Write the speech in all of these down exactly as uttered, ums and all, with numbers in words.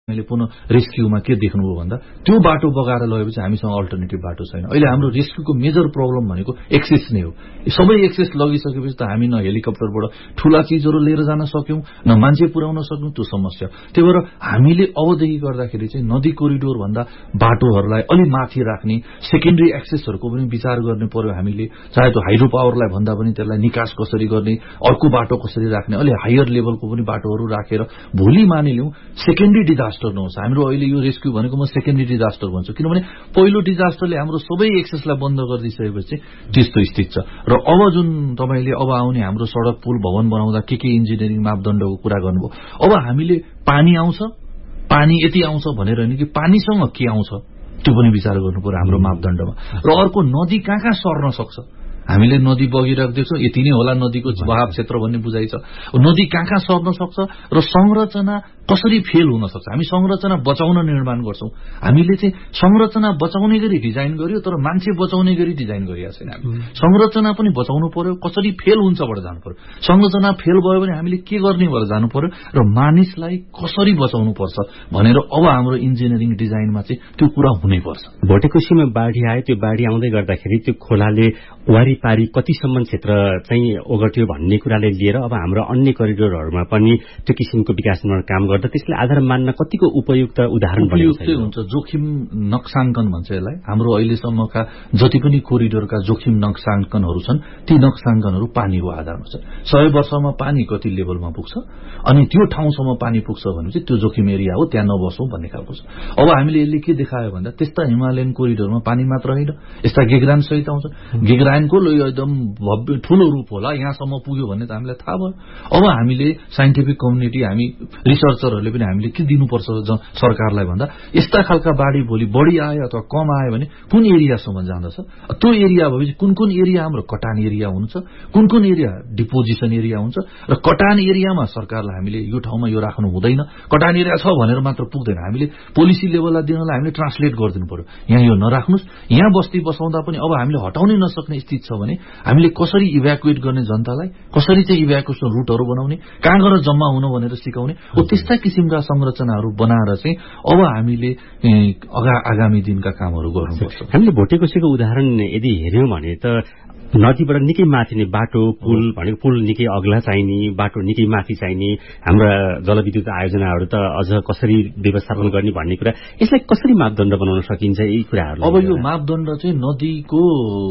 हामीले पुनः रेस्क्युमा के देख्नुभयो भन्दा त्यो बाटो बगाएर लगेपछि हामीसँग अल्टरनेटिभ बाटो छैन। अहिले हाम्रो रेस्क्युको मेजर प्रब्लम भनेको एक्सेस नै हो। सबै एक्सेस लगिसकेपछि त हामी न हेलिकप्टरबाट ठूला चीजहरू लिएर जान सक्यौं, न मान्छे पुर्याउन सक्यौं, त्यो समस्या। त्यही भएर हामीले अबदेखि गर्दाखेरि चाहिँ नदी कोरिडोर भन्दा बाटोहरूलाई अलि माथि राख्ने, सेकेन्डरी एक्सेसहरूको पनि विचार गर्ने पर्यो हामीले। चाहे त्यो हाइड्रो पावरलाई भन्दा पनि त्यसलाई निकास कसरी गर्ने, अर्को बाटो कसरी राख्ने, अलि हायर लेभलको पनि बाटोहरू राखेर भोलि मानिलिउँ सेकेन्डरी डिजास्टर नहोस्। हाम्रो अहिले यो रेस्क्यु भनेको म सेकेन्डरी डिजास्टर भन्छु, किनभने पहिलो डिजास्टरले हाम्रो सबै एक्सेसलाई बन्द गरिदिइसकेपछि त्यस्तो स्थिति छ। र अब जुन तपाईले अब आउने हाम्रो सडक पुल भवन बनाउँदा के के इन्जिनियरिङ मापदण्डको कुरा गर्नुभयो, अब हामीले पानी आउँछ, पानी यति आउँछ भनेर हैन कि पानीसँग के आउँछ त्यो पनि विचार गर्नु पर्यो हाम्रो मापदण्डमा। र अर्को नदी कहाँ कहाँ सर्न सक्छ, हामीले नदी बगिरहेको देख्छौँ, यति नै होला नदीको बहाव क्षेत्र भन्ने बुझाइ छ। नदी कहाँ कहाँ सर्न सक्छ र संरचना कसरी फेल हुन सक्छ। हामी संरचना बचाउन निर्माण गर्छौं, हामीले चाहिँ संरचना बचाउने गरी डिजाइन गर्यो तर मान्छे बचाउने गरी डिजाइन गरिएको छैन। हामी संरचना पनि बचाउनु पर्यो, कसरी फेल हुन्छ बाट जानु पर्यो। संरचना फेल भयो भने हामीले के गर्ने भएर जानु पर्यो र मानिसलाई कसरी बचाउनु पर्छ भनेर अब हाम्रो इन्जिनियरिङ डिजाइनमा चाहिँ त्यो कुरा हुनै पर्छ। भोटेकोसीमा बाढी आयो, त्यो बाढी आउँदै गर्दाखेरि त्यो खोलाले वारीपारी कतिसम्म क्षेत्र चाहिँ ओगट्यो भन्ने कुराले लिएर अब हाम्रो अन्य करिडोरहरूमा पनि त्यो किसिमको विकास निर्माण काम गर्दा त्यसले आधार मान्न कतिको उपयुक्त उदाहरण उपयुक्त हुन्छ। जोखिम नक्साङ्कन भन्छ यसलाई। हाम्रो अहिलेसम्मका जति पनि कोरिडोरका जोखिम नक्साङ्कनहरू छन् ती नक्साङ्कनहरू पानीको आधारमा छ। सय वर्षमा पानी कति लेभलमा पुग्छ अनि त्यो ठाउँसम्म पानी पुग्छ भनेपछि त्यो जोखिम एरिया हो, त्यहाँ नबसौं भन्ने खालको छ। अब हामीले यसले के देखायो भन्दा त्यस्ता हिमालयन कोरिडोरमा पानी मात्र होइन, यस्ता गेग्रान सहित आउँछ। गेग्रानको एकदम भव्य ठूलो रूप होला, यहाँसम्म पुग्यो भन्ने त हामीलाई थाहा भयो। अब हामीले साइन्टिफिक कम्युनिटी, हामी रिसर्चरहरूले पनि हामीले के दिनुपर्छ सरकारलाई भन्दा यस्ता खालका बाढी भोलि बढी आयो अथवा कम आयो भने कुन एरियासम्म जाँदछ, त्यो एरिया भएपछि कुन कुन एरिया हाम्रो कटान एरिया हुन्छ, कुन कुन एरिया डिपोजिसन एरिया हुन्छ र कटान एरियामा सरकारलाई हामीले यो ठाउँमा यो राख्नु हुँदैन, कटान एरिया छ भनेर मात्र पुग्दैन। हामीले पोलिसी लेभललाई दिनलाई हामीले ट्रान्सलेट गरिदिनु पर्यो, यहाँ यो नराख्नुस्, यहाँ बस्ती बसाउँदा पनि अब हामीले हटाउनै नसक्ने स्थिति छ भने हामीले कसरी इभ्याकुएट गर्ने जनतालाई, कसरी चाहिँ इभ्याकुएसन रुटहरू बनाउने, कहाँ गएर जम्मा हुनु भनेर सिकाउने, हो त्यस्ता किसिमका संरचनाहरू बनाएर चाहिँ अब हामीले अगा आगामी दिनका कामहरू गर्नुपर्छ। हामीले भोटेकोसीको उदाहरण यदि हेर्यौं भने त नदीबाट निकै माथि नै बाटो पुल भनेको पुल निकै अग्ला चाहिने, बाटो निकै माथि चाहिने, हाम्रा जलविद्युत आयोजनाहरू त अझ कसरी व्यवस्थापन गर्ने भन्ने कुरा, यसलाई कसरी मापदण्ड बनाउन सकिन्छ यी कुराहरू? अब यो मापदण्ड चाहिँ नदीको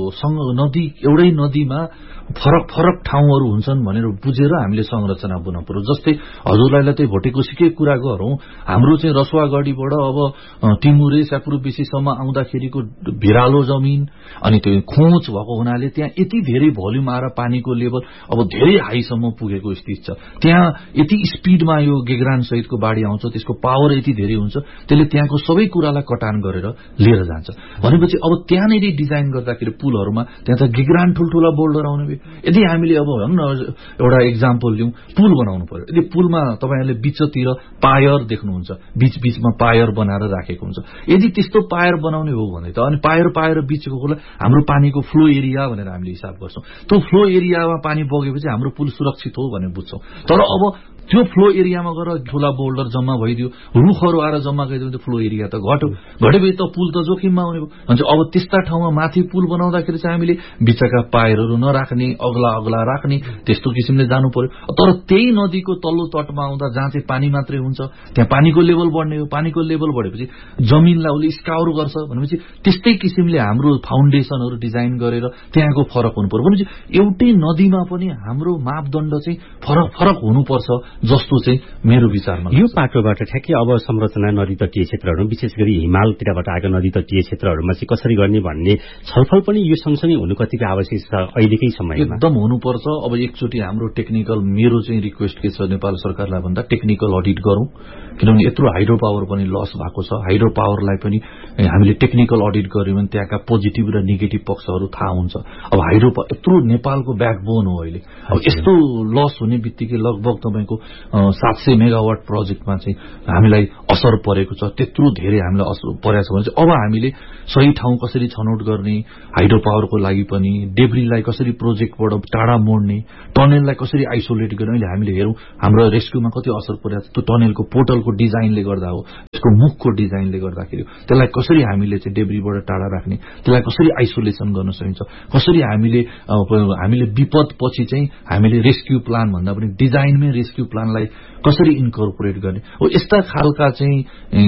नदी एउटै नदीमा फरक फरक ठाउँहरू हुन्छन् भनेर बुझेर हामीले संरचना बनाउनु पर्यो। जस्तै हजुरलाई चाहिँ भोटेकोसीकै कुरा गरौं, हाम्रो चाहिँ रसुवागढीबाट अब टिमुरे स्यापुरबिसीसम्म आउँदाखेरिको भिरालो जमिन अनि त्यो खोच भएको हुनाले त्यहाँ यति धेरै भोल्युम आएर पानीको लेभल अब धेरै हाईसम्म पुगेको स्थिति छ। त्यहाँ यति स्पिडमा यो गेग्रान सहितको बाढी आउँछ, त्यसको पावर यति धेरै हुन्छ, त्यसले त्यहाँको सबै कुरालाई कटान गरेर लिएर जान्छ। भनेपछि अब त्यहाँनिर डिजाइन गर्दाखेरि पुलहरूमा त्यहाँ त गेग्रान ठुल्ठुला बोल्डर आउने, यदि हामीले अब भनौँ न एउटा इक्जाम्पल लिउँ, पुल बनाउनु पर्यो। यदि पुलमा तपाईहरूले बीचतिर पायर देख्नुहुन्छ, बीच बीचमा पायर बनाएर राखेको हुन्छ, यदि त्यस्तो पायर बनाउने हो भने त अनि पायर पाएर बीचको कुरा हाम्रो पानीको फ्लो एरिया भनेर हामीले हिसाब गर्छौं। त्यो फ्लो एरियामा पानी बगेपछि हाम्रो पुल सुरक्षित हो भनेर बुझ्छौं। तर अब त्यो फ्लो एरियामा गएर ठूला बोल्डर जम्मा भइदियो, रुखहरू आएर जम्मा गरिदियो, त्यो फ्लो एरिया त घट्यो, घटेपछि त पुल त जोखिममा आउने भयो। भन्छ अब त्यस्ता ठाउँमा माथि पुल बनाउँदाखेरि चाहिँ हामीले बिचका पायरहरू नराख्ने, अग्ला अग्ला राख्ने, त्यस्तो किसिमले जानु पर्यो। तर त्यही नदीको तल्लो तटमा आउँदा जहाँ चाहिँ पानी मात्रै हुन्छ त्यहाँ पानीको लेभल बढ्ने हो, पानीको लेभल बढेपछि जमिनलाई उसले स्काउर गर्छ भनेपछि त्यस्तै किसिमले हाम्रो फाउन्डेसनहरू डिजाइन गरेर त्यहाँको फरक हुनु पर्यो। भनेपछि एउटै नदीमा पनि हाम्रो मापदण्ड चाहिँ फरक फरक हुनुपर्छ जस्तो चाहिँ मेरो विचारमा। यो पाटोबाट ठ्याक्कै अब संरचना नदी तटीय क्षेत्रहरू, विशेष गरी हिमालतिरबाट आएका नदी तटीय क्षेत्रहरूमा चाहिँ कसरी गर्ने भन्ने छलफल पनि यो सँगसँगै हुनु कतिको आवश्यक छ अहिलेकै समयमा? एकदम हुनुपर्छ। अब एकचोटि हाम्रो टेक्निकल, मेरो चाहिँ रिक्वेस्ट के छ नेपाल सरकारलाई भन्दा टेक्निकल अडिट गरौं, किनभने यत्रो हाइड्रो पावर पनि लस भएको छ। हाइड्रो पावरलाई पनि हामीले टेक्निकल अडिट गर्यौं भने त्यहाँका पोजिटिभ र नेगेटिभ पक्षहरू थाहा हुन्छ। अब हाइड्रो यत्रो नेपालको ब्याकबोन हो अहिले, अब यस्तो लस हुने बित्तिकै लगभग तपाईको सात सय मेगावाट प्रोजेक्टमा चाहिँ हामीलाई असर परेको छ। त्यत्रो धेरै हामीलाई असर परेको छ भने चाहिँ अब हामीले सही ठाउँ कसरी छनौट गर्ने, हाइड्रो पावरको लागि पनि डेब्रीलाई कसरी प्रोजेक्टबाट टाढा मोड्ने, टनेललाई कसरी आइसोलेट गर्ने, अहिले हामीले हेरौं हाम्रो रेस्क्युमा कति असर परेको छ, त्यो टनेलको पोर्टलको डिजाइनले गर्दा हो। त्यसको मुखको डिजाइनले गर्दाखेरि त्यसलाई कसरी हामीले चाहिँ डेब्रीबाट टाढा राख्ने, त्यसलाई कसरी आइसोलेसन गर्न सकिन्छ, कसरी हामीले हामीले विपद पछि चाहिँ हामीले रेस्क्यु प्लान भन्दा पनि डिजाइनमै रेस्क्यु प्लानलाई कसरी इन्कर्पोरेट गर्ने हो, यस्ता खालका चाहिँ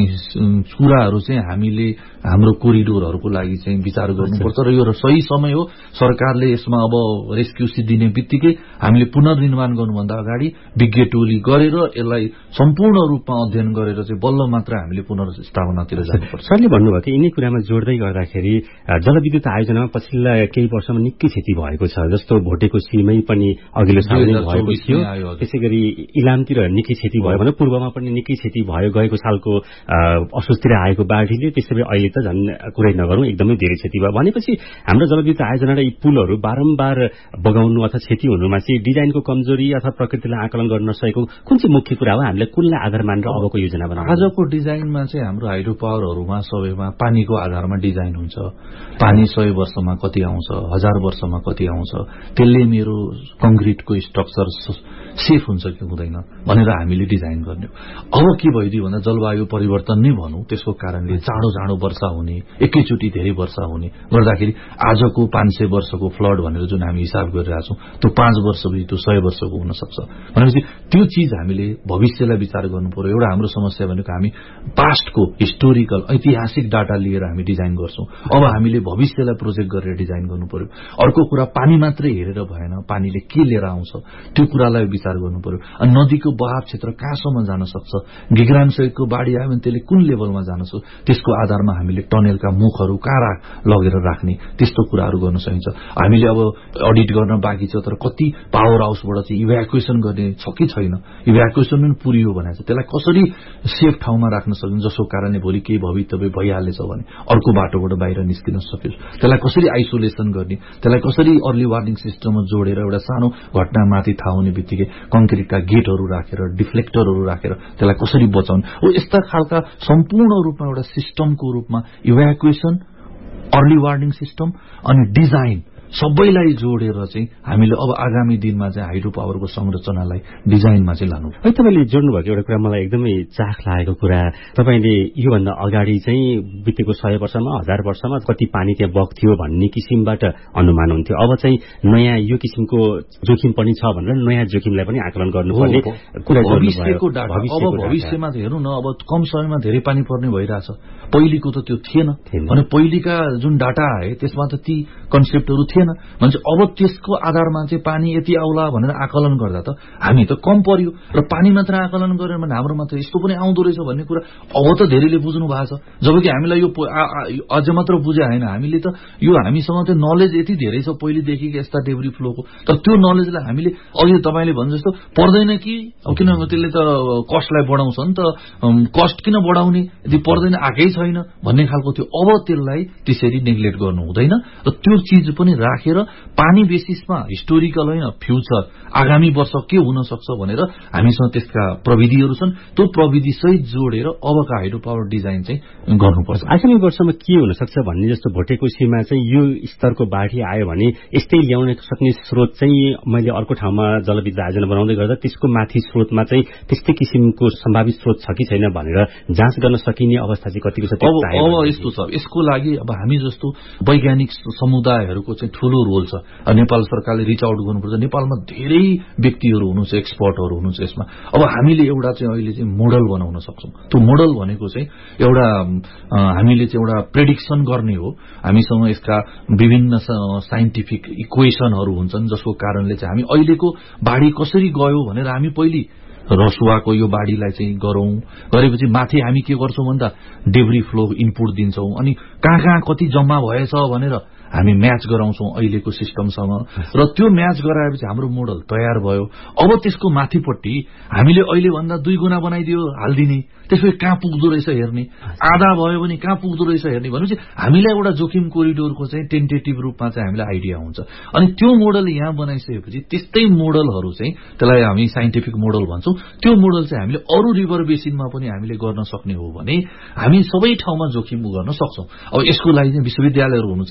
कुराहरू चाहिँ हामीले हाम्रो कोरिडोरहरूको लागि चाहिँ विचार गर्नुपर्छ। र यो सही समय हो। सरकारले यसमा अब रेस्क्यु दिने बित्तिकै हामीले पुनर्निर्माण गर्नुभन्दा अगाडि विज्ञ टोली गरेर यसलाई सम्पूर्ण रूपमा अध्ययन गरेर चाहिँ बल्ल मात्र हामीले पुनर्स्थापनातिर जानुपर्छ। सरले भन्नुभयो कि यिनै कुरामा जोड्दै गर्दाखेरि जलविद्युत आयोजनामा पछिल्ला केही वर्षमा निकै क्षति भएको छ, जस्तो भोटेकोसीमै पनि अघिल्लो साल भएको थियो, त्यसै गरी इलामतिर निकै क्षति भयो भने पूर्वमा पनि निकै क्षति भयो गएको सालको असोजतिर आएको बाढीले। त्यसैले अहिले त झन् कुरै नगरौँ, एकदमै धेरै क्षति भयो भनेपछि हाम्रो जलविद्युत आयोजना र यी पुलहरू बारम्बार बगाउनु अथवा क्षति हुनुमा चाहिँ डिजाइनको कमजोरी अथवा प्रकृतिलाई आकलन गर्न नसकेको कुन चाहिँ मुख्य कुरा हो हामीलाई कुनलाई आधार मानेर अबको योजना बनाउनु? आजको डिजाइनमा चाहिँ हाम्रो हाइड्रो पावरहरूमा सबैमा पानीको आधारमा डिजाइन हुन्छ। पानी सय वर्षमा कति आउँछ, हजार वर्षमा कति आउँछ, त्यसले मेरो कङ्क्रिटको स्ट्रक्चर सेफ हुन्छ कि हुँदैन भनेर हामीले डिजाइन गर्ने। अब के भइदियो भन्दा जलवायु परिवर्तन नै भनौँ, त्यसको कारणले चाँडो चाँडो वर्षा हुने, एकैचोटि धेरै वर्षा हुने गर्दाखेरि आजको पाँच सय वर्षको फ्लड भनेर जुन हामी हिसाब गरिरहेका छौँ त्यो पाँच वर्षपछि त्यो सय वर्षको हुन सक्छ भनेपछि त्यो चिज हामीले भविष्यलाई विचार गर्नु पर्यो। एउटा हाम्रो समस्या भनेको हामी पास्टको हिस्टोरिकल ऐतिहासिक डाटा लिएर हामी डिजाइन गर्छौँ। अब हामीले भविष्यलाई प्रोजेक्ट गरेर डिजाइन गर्नु पर्यो। अर्को कुरा पानी मात्रै हेरेर भएन, पानीले के लिएर आउँछ त्यो कुरालाई विचार गर्नु पर्यो। अनि नदीको बहाव क्षेत्र कहाँसम्म जान सक्छ, गिगरान सहितको बाढी आयो भने त्यसले कुन लेभलमा जान सक्छ, त्यसको आधारमा हामीले टनेलका मुखहरू कहाँ लगेर राख्ने त्यस्तो कुराहरू गर्न सकिन्छ। हामीले अब अडिट गर्न बाँकी छ, तर कति पावर हाउसबाट चाहिँ इभ्याकुएसन गर्ने छ कि छैन, इभ्याकुएसन पनि पुरियो भनेको छ, त्यसलाई कसरी सेफ ठाउँमा राख्न सकिन्छ जसको कारणले भोलि केही भवितव्य भइहालेछ भने अर्को बाटोबाट बाहिर निस्किन सकियोस्, त्यसलाई कसरी आइसोलेसन गर्ने, त्यसलाई कसरी अर्ली वार्निङ सिस्टममा जोडेर एउटा सानो घटना माथि थाहा हुने बित्तिकै कङ्क्रिटका गेटहरू राखेर डिफ्लेक्टरहरू राखेर त्यसलाई कसरी बचाउने हो। यस्ता खालका सम्पूर्ण रूपमा एउटा सिस्टमको रूपमा इभ्याकुएसन, अर्ली वार्निङ सिस्टम अनि डिजाइन सबैलाई जोडेर चाहिँ हामीले अब आगामी दिनमा चाहिँ हाइड्रो पावरको संरचनालाई डिजाइनमा चाहिँ लानु। है तपाईँले जोड्नुभएको एउटा कुरा मलाई एकदमै चाख लागेको कुरा, तपाईँले योभन्दा अगाडि चाहिँ बितेको सय वर्षमा हजार वर्षमा कति पानी त्यहाँ बग्थ्यो भन्ने किसिमबाट अनुमान हुन्थ्यो। अब चाहिँ नयाँ यो किसिमको जोखिम पनि छ भनेर नयाँ जोखिमलाई पनि आकलन गर्नुपर्ने कुरा भविष्यको डाटा। अब भविष्यमा हेर्नु न, अब कम समयमा धेरै पानी पर्ने भइरहेछ, पहिलेको त त्यो थिएन भने पहिलेका जुन डाटा आए त्यसमा त ती कन्सेप्टहरू थिएन भन्छ। अब त्यसको आधारमा चाहिँ पानी यति आउला भनेर आकलन गर्दा त हामी त कम पर्यो र पानी मात्र आकलन गरेर भने हाम्रोमा त यस्तो पनि आउँदो रहेछ भन्ने कुरा अब त धेरैले बुझ्नु भएको छ। जबकि हामीलाई यो अझ मात्र बुझे होइन, हामीले त यो हामीसँग त्यो नलेज यति धेरै छ पहिलेदेखि यस्ता डेब्री फ्लोको, तर त्यो नलेजलाई हामीले अघि तपाईँले भन्नु जस्तो पर्दैन कि किनभने त्यसले त कस्टलाई बढाउँछ नि त, कस्ट किन बढाउने यदि पर्दैन आएकै छैन भन्ने खालको थियो। अब त्यसलाई त्यसरी नेग्लेक्ट गर्नु हुँदैन र त्यो चिज पनि राखेर पानी बेसिसमा हिस्टोरिकल होइन फ्युचर आगामी वर्ष के हुन सक्छ भनेर हामीसँग त्यसका प्रविधिहरू छन्, त्यो प्रविधि सहित जोडेर अबका हाइड्रो पावर डिजाइन चाहिँ गर्नुपर्छ। आगामी वर्षमा के हुन सक्छ भन्ने जस्तो भोटेकोसीमा चाहिँ यो स्तरको बाढी आयो भने यस्तै ल्याउन सक्ने स्रोत चाहिँ मैले अर्को ठाउँमा जलविद्युत आयोजना बनाउँदै गर्दा त्यसको माथि स्रोतमा चाहिँ त्यस्तै किसिमको सम्भावित स्रोत छ कि छैन भनेर जाँच गर्न सकिने अवस्था चाहिँ कतिको छ? अब यस्तो छ, यसको लागि अब हामी जस्तो वैज्ञानिक समुदायहरूको चाहिँ ठूलो रोल छ। नेपाल सरकारले रिच आउट गर्नुपर्छ। नेपालमा धेरै व्यक्तिहरू हुनुहुन्छ, एक्सपर्टहरू हुनुहुन्छ यसमा। अब हामीले एउटा चाहिँ अहिले चाहिँ मोडल बनाउन सक्छौँ। त्यो मोडल भनेको चाहिँ एउटा हामीले चाहिँ एउटा प्रेडिक्सन गर्ने हो। हामीसँग यसका विभिन्न साइन्टिफिक इक्वेसनहरू हुन्छन् जसको कारणले चाहिँ हामी अहिलेको बाढी कसरी गयो भनेर हामी पहिले रसुवाको यो बाढीलाई चाहिँ गरौं, गरेपछि माथि हामी के गर्छौं भन्दा डेब्री फ्लो इनपुट दिन्छौं अनि कहाँ कहाँ कति जम्मा भएछ भनेर हामी म्याच गराउँछौं अहिलेको सिस्टमसँग र त्यो म्याच गराएपछि हाम्रो मोडल तयार भयो। अब त्यसको माथिपट्टि हामीले अहिले भन्दा दुई गुणा बनाइदियो हाल्दिने, त्यसपछि कहाँ पुग्दो रहेछ हेर्ने, आधा भयो भने कहाँ पुग्दो रहेछ हेर्ने भनेपछि हामीलाई एउटा जोखिम कोरिडोरको चाहिँ टेन्टेटिभ रूपमा चाहिँ हामीलाई आइडिया हुन्छ। अनि त्यो मोडल यहाँ बनाइसकेपछि त्यस्तै मोडलहरू चाहिँ त्यसलाई हामी साइन्टिफिक मोडल भन्छौं, त्यो मोडल चाहिँ हामीले अरू रिभर बेसिनमा पनि हामीले गर्न सक्ने हो भने हामी सबै ठाउँमा जोखिम गर्न सक्छौं। अब यसको लागि चाहिँ विश्वविद्यालयहरू हुनु चाहिँ एकदमै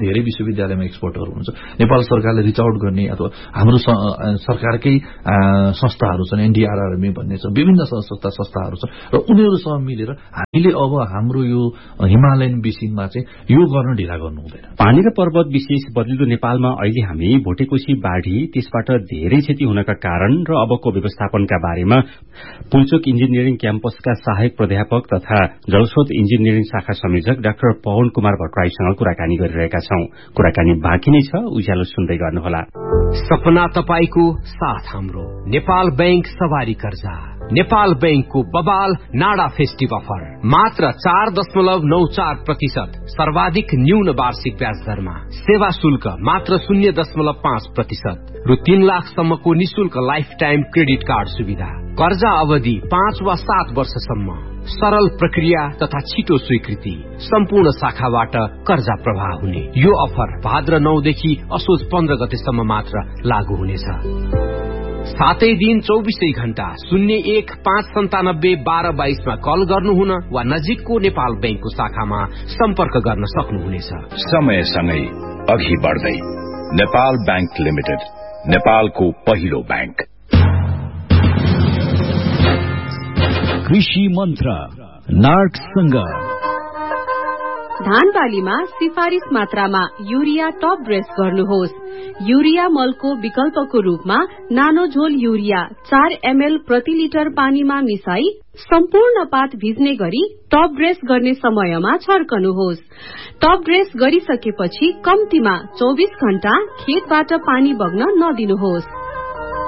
धेरै विश्वविद्यालयमा एक्सपर्टहरू हुनुहुन्छ। नेपाल सरकारले रिच आउट गर्ने अथवा हाम्रो सरकारकै संस्थाहरू छन्, एनडीआरआरएमए भन्ने छ, विभिन्न संस्था संस्थाहरू छन् र उनीहरूसँग मिलेर हामीले अब हाम्रो यो हिमालयन बेसिनमा चाहिँ यो गर्न ढिला गर्नु हुँदैन। पानी र पर्वत विशेष बदलिँदो नेपालमा अहिले हामी भोटेकोशी बाढी, त्यसबाट धेरै क्षति हुनका कारण र अबको व्यवस्थापनका बारेमा पुल्चोक इन्जिनियरिङ क्याम्पसका सहायक प्राध्यापक तथा जलस्रोत इन्जिनियरिङ शाखा संयोजक डाक्टर पवन कुमार भट्टराईसँग कुराकानी गरिरहेका छौं। कुराकानी बाँकी नै छ, उज्यालो सुन्दै गर्नुहोला। सपना तपाईको साथ हाम्रो नेपाल बैंक सवारी कर्जा, नेपाल बैंकको बबाल नाडा फेस्टिभ अफर मात्र चार दशमलव नौ चार प्रतिशत सर्वाधिक न्यून वार्षिक ब्याज दरमा, सेवा शुल्क मात्र शून्य दशमलव पाँच प्रतिशत रु तीन लाखसम्मको निशुल्क लाइफ टाइम क्रेडिट कार्ड सुविधा, कर्जा अवधि पाँच वा सात वर्षसम्म, सरल प्रक्रिया तथा छिटो स्वीकृति, सम्पूर्ण शाखाबाट कर्जा प्रवाह हुने। यो अफर भाद्र नौदेखि असोज पन्ध्र गतेसम्म मात्र लागू हुनेछ। सातै दिन चौबिसै घण्टा शून्य एक पाँच सन्तानब्बे बाह्र बाइसमा कल गर्नुहुन वा नजिकको नेपाल बैंकको शाखामा सम्पर्क गर्न सक्नुहुनेछ। समयसँगै अघि बढ्दै नेपाल बैंक लिमिटेड, नेपालको पहिलो बैंक। कृषि मन्त्र नार्कसँग धान बालीमा सिफारिस मात्रामा युरिया टप ड्रेस गर्नुहोस्। युरिया मलको विकल्पको रूपमा नानो झोल युरिया चार एमएल प्रति लिटर पानीमा मिसाई सम्पूर्ण पात भिज्ने गरी टप ड्रेस गर्ने समयमा छर्कनुहोस्। टप ड्रेस गरिसकेपछि कम्तीमा चौबिस घण्टा खेतबाट पानी बग्न नदिनुहोस्।